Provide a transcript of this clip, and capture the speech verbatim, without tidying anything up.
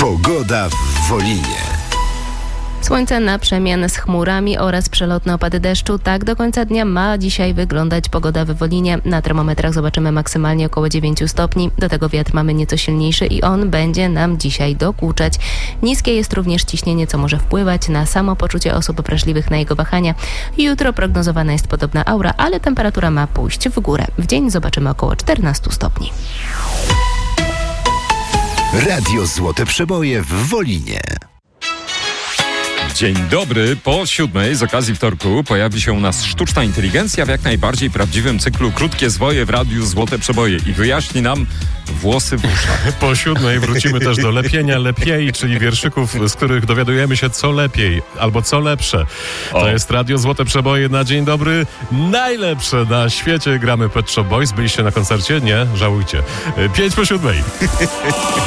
Pogoda w Wolinie. Słońce na przemian z chmurami oraz przelotne opady deszczu. Tak do końca dnia ma dzisiaj wyglądać pogoda w Wolinie. Na termometrach zobaczymy maksymalnie około dziewięć stopni. Do tego wiatr mamy nieco silniejszy i on będzie nam dzisiaj dokuczać. Niskie jest również ciśnienie, co może wpływać na samopoczucie osób wrażliwych na jego wahania. Jutro prognozowana jest podobna aura, ale temperatura ma pójść w górę. W dzień zobaczymy około czternaście stopni. Radio Złote Przeboje w Wolinie. Dzień dobry. Po siódmej z okazji wtorku pojawi się u nas sztuczna inteligencja w jak najbardziej prawdziwym cyklu Krótkie Zwoje w Radiu Złote Przeboje i wyjaśni nam włosy w uszach. Po siódmej wrócimy też do lepienia lepiej, czyli wierszyków, z których dowiadujemy się co lepiej albo co lepsze. To O. jest Radio Złote Przeboje na dzień dobry. Najlepsze na świecie. Gramy Pet Shop Boys. Byliście na koncercie? Nie? Żałujcie. Pięć po siódmej.